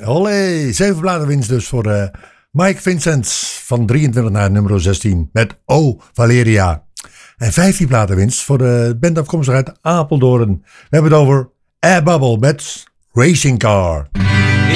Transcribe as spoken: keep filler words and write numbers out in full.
Olé, zeven platenwinst dus voor uh, Mike Vincents van drieëntwintig naar nummer zestien met O Valeria. En vijftien platenwinst voor de band afkomstig uit Apeldoorn. We hebben het over Air Bubble met Racing Car.